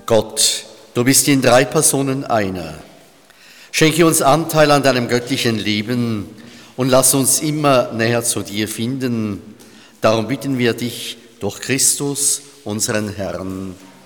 Gott, du bist in 3 Personen einer. Schenke uns Anteil an deinem göttlichen Leben und lass uns immer näher zu dir finden. Darum bitten wir dich durch Christus, unseren Herrn.